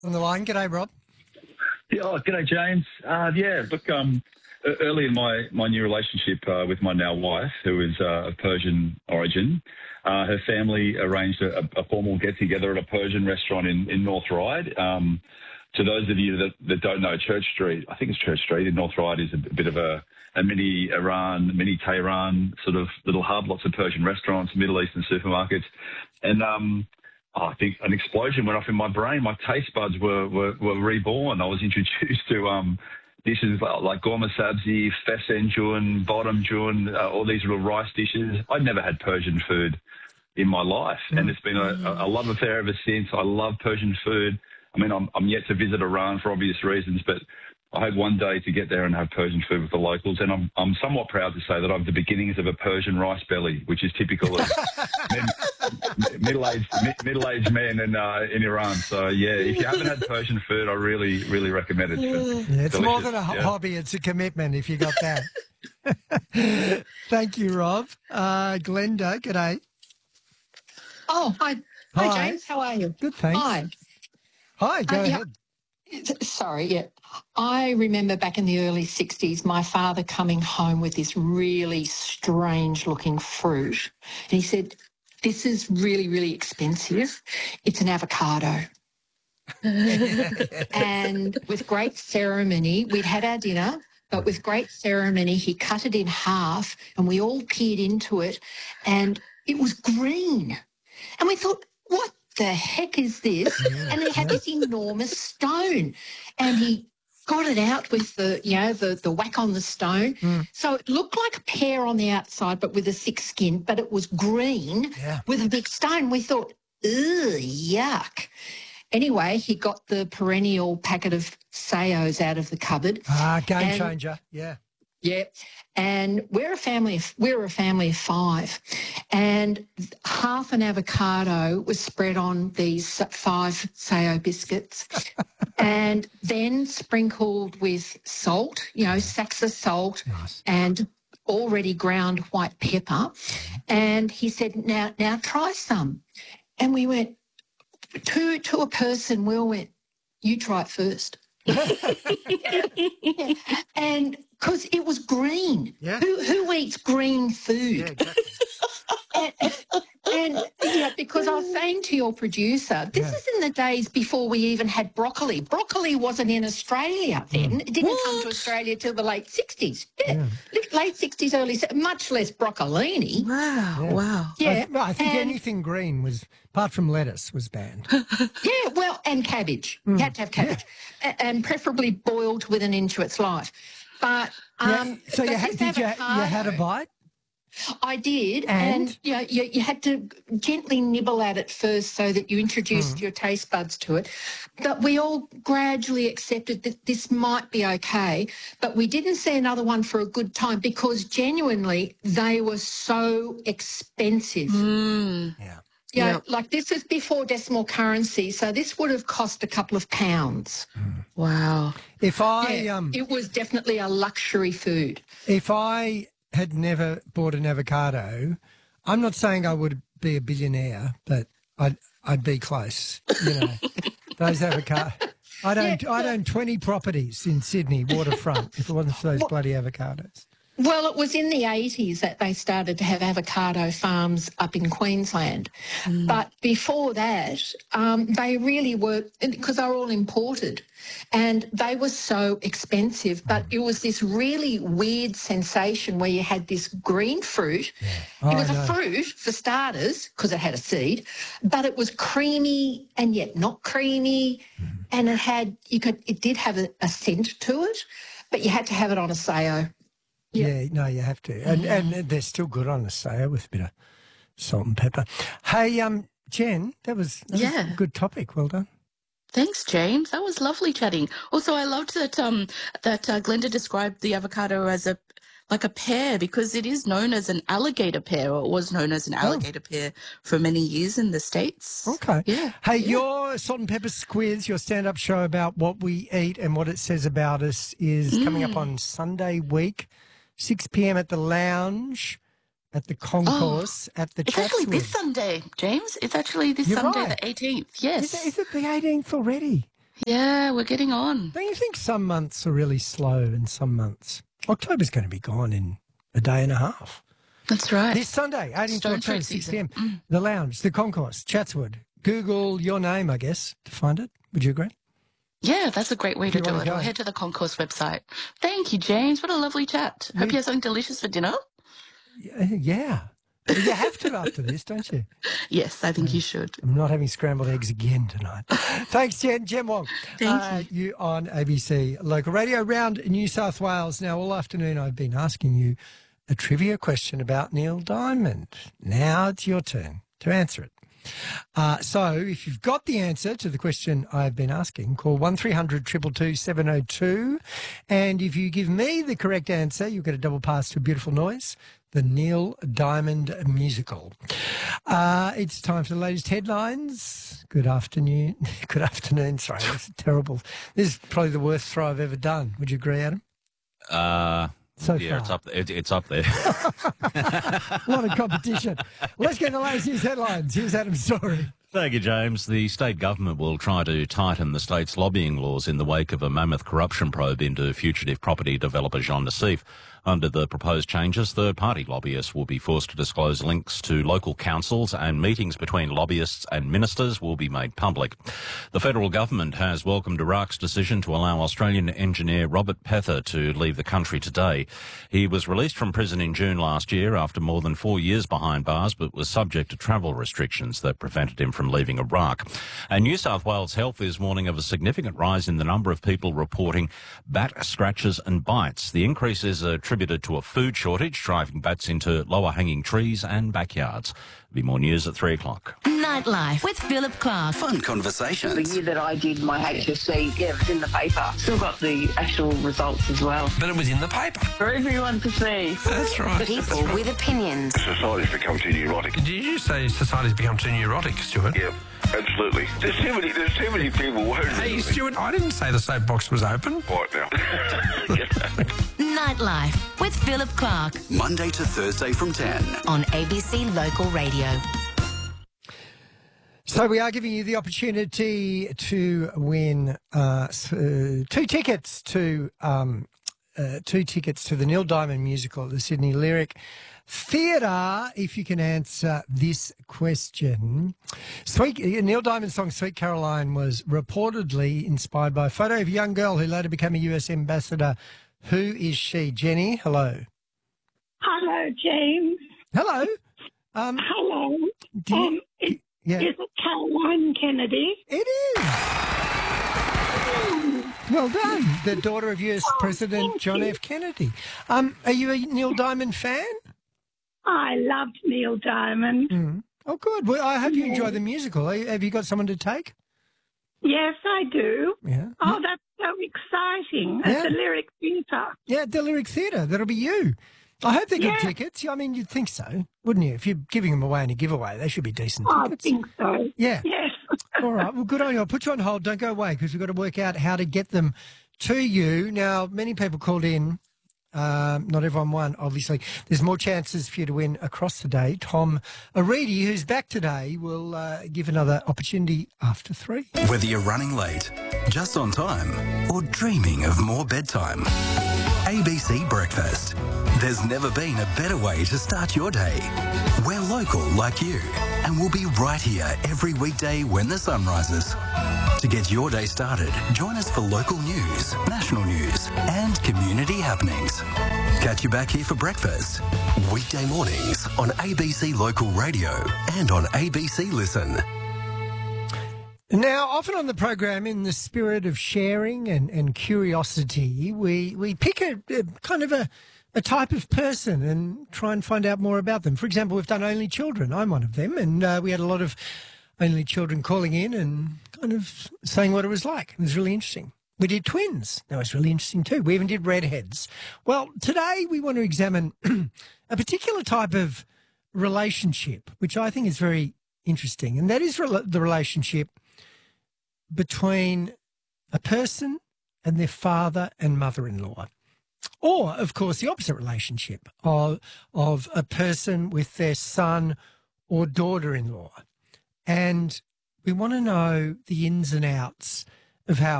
On the line. G'day, Rob. Yeah, g'day, James. Early in my new relationship with my now wife, who is of Persian origin, her family arranged a formal get-together at a Persian restaurant in North Ryde. To those of you that don't know, Church Street, I think it's Church Street in North Ryde, is a bit of a mini Iran, mini Tehran sort of little hub, lots of Persian restaurants, Middle Eastern supermarkets. And I think an explosion went off in my brain. My taste buds were reborn. I was introduced to dishes like gorma sabzi, fesenjun, bodamjun, all these little rice dishes. I'd never had Persian food in my life, and it's been a love affair ever since. I love Persian food. I mean, I'm yet to visit Iran for obvious reasons, but I hope one day to get there and have Persian food with the locals. And I'm somewhat proud to say that I'm the beginnings of a Persian rice belly, which is typical of middle-aged men in Iran. So, yeah, if you haven't had Persian food, I really, really recommend it. It's more than a hobby. It's a commitment if you got that. Thank you, Rob. Glenda, g'day. Oh, hi. Hi, James. How are you? Good, thanks. Hi, go ahead. Sorry, yeah. I remember back in the early 60s, my father coming home with this really strange-looking fruit. And he said, this is really, really expensive. It's an avocado. And with great ceremony, we'd had our dinner, but with great ceremony, he cut it in half and we all peered into it and it was green. And we thought, what the heck is this? And it had this enormous stone. And he got it out with the whack on the stone. So it looked like a pear on the outside, but with a thick skin, but it was green with a big stone. We thought, ugh, yuck. Anyway, he got the perennial packet of Sayos out of the cupboard. Game changer, yeah. Yeah, and we're a family of five, and half an avocado was spread on these 5 Sayo biscuits, and then sprinkled with salt, sacks of salt, and already ground white pepper. And he said, "Now try some," and we went to a person. We all went, "You try it first." And because it was green. Yeah. Who eats green food? Yeah, exactly. and because I was saying to your producer, this is in the days before we even had broccoli. Broccoli wasn't in Australia then. It didn't come to Australia till the late 60s. Yeah. Late 60s, early, much less broccolini. Wow. Yeah. I think anything green was, apart from lettuce, was banned. Yeah, well, and cabbage. You had to have cabbage. And preferably boiled within an inch of its life. But so you had a bite? I did, and you had to gently nibble at it first so that you introduced your taste buds to it. But we all gradually accepted that this might be okay, but we didn't see another one for a good time because genuinely they were so expensive. Yeah. Like this is before decimal currency, so this would have cost a couple of pounds. Wow. It was definitely a luxury food. If I had never bought an avocado, I'm not saying I would be a billionaire, but I'd be close. Those avocados. I'd own 20 properties in Sydney waterfront if it wasn't for those bloody avocados. Well, it was in the 80s that they started to have avocado farms up in Queensland. But before that, they really were, because they were all imported, and they were so expensive. But it was this really weird sensation where you had this green fruit. It was a fruit, for starters, because it had a seed, but it was creamy and yet not creamy. And it did have a scent to it, but you had to have it on a Sayo. Yeah, no, you have to. And they're still good on the Sayo with a bit of salt and pepper. Hey, Jen, that was a good topic. Well done. Thanks, James. That was lovely chatting. Also, I loved that Glenda described the avocado as like a pear, because it is known as an alligator pear, or it was known as an alligator pear for many years in the States. Okay. Yeah. Hey, your Salt and Pepper Quiz, your stand-up show about what we eat and what it says about us, is coming up on Sunday week, 6 p.m. at the Lounge, at the Concourse, at the Chatswood. It's actually this Sunday, James. It's actually this Sunday, the 18th. Yes. Is it the 18th already? Yeah, we're getting on. Don't you think some months are really slow and some months? October's going to be gone in a day and a half. That's right. This Sunday, 18 to Stone October, fruit 6 season. p.m. The Lounge, the Concourse, Chatswood. Google your name, I guess, to find it. Would you agree? Yeah, that's a great way If to you do wanna it. Or go. head to the Concourse website. Thank you, James. What a lovely chat. Hope you have something delicious for dinner. Yeah. You have to after this, don't you? Yes, I think you should. I'm not having scrambled eggs again tonight. Thanks, Jen. Jen Wong. Thank you on ABC Local Radio around New South Wales. Now, all afternoon I've been asking you a trivia question about Neil Diamond. Now it's your turn to answer it. So if you've got the answer to the question I've been asking, call 1300 222 702. And if you give me the correct answer, you'll get a double pass to A Beautiful Noise, the Neil Diamond musical. It's time for the latest headlines. Good afternoon. Good afternoon. Sorry, that's terrible. This is probably the worst throw I've ever done. Would you agree, Adam? So yeah, far. it's up there. A lot of competition. Let's get the latest news headlines. Here's Adam's story. Thank you, James. The state government will try to tighten the state's lobbying laws in the wake of a mammoth corruption probe into fugitive property developer Jean Nassif. Under the proposed changes, third-party lobbyists will be forced to disclose links to local councils, and meetings between lobbyists and ministers will be made public. The federal government has welcomed Iraq's decision to allow Australian engineer Robert Pether to leave the country today. He was released from prison in June last year after more than 4 years behind bars, but was subject to travel restrictions that prevented him from leaving Iraq. And New South Wales Health is warning of a significant rise in the number of people reporting bat scratches and bites. The increase is attributed to a food shortage, driving bats into lower-hanging trees and backyards. There'll be more news at 3 o'clock. Nightlife with Philip Clark. Fun conversations. The year that I did my HSC, it was in the paper. Still got the actual results as well. But it was in the paper. For everyone to see. That's right. People with opinions. Society's become too neurotic. Did you say society's become too neurotic, Stuart? Yeah, absolutely. There's too many people. Hey, Stuart, I didn't say the soapbox was open. Right now. Nightlife with Philip Clark Monday to Thursday from 10. on ABC Local Radio. So we are giving you the opportunity to win two tickets to the Neil Diamond musical at the Sydney Lyric Theatre, if you can answer this question. Neil Diamond's song Sweet Caroline was reportedly inspired by a photo of a young girl who later became a US ambassador. Who is she? Jenny, hello. Hello, James. Hello. Hello. Is yeah. it Caroline Kennedy? It is. Well done. The daughter of US President John F. Kennedy. Are you a Neil Diamond fan? I loved Neil Diamond. Mm. Oh, good. Well, I hope you enjoy the musical. Have you got someone to take? Yes, I do. Yeah. Oh, that's so exciting. Yeah. At the Lyric Theatre. Yeah, the Lyric Theatre. That'll be you. I hope they're good Yeah. tickets. I mean, you'd think so, wouldn't you? If you're giving them away in a giveaway, they should be decent I tickets. think so. Yeah. Yes. All right. Well, good on you. I'll put you on hold. Don't go away because we've got to work out how to get them to you. Now, many people called in. Not everyone won, obviously. There's more chances for you to win across the day. Tom Aridi, who's back today, will give another opportunity after 3. Whether you're running late, just on time, or dreaming of more bedtime, ABC Breakfast. There's never been a better way to start your day. We're local like you, and we'll be right here every weekday when the sun rises. To get your day started, join us for local news, national news, and community happenings. Catch you back here for breakfast. Weekday mornings on ABC Local Radio and on ABC Listen. Now, often on the program, in the spirit of sharing and curiosity, we pick a kind of a type of person and try and find out more about them. For example, we've done Only Children. I'm one of them, and we had a lot of Only Children calling in and kind of saying what it was like. It was really interesting. We did twins. That was really interesting too. We even did redheads. Well, today we want to examine a particular type of relationship, which I think is very interesting, and that is the relationship between a person and their father and mother-in-law. Or, of course, the opposite relationship of a person with their son or daughter-in-law. And we want to know the ins and outs of how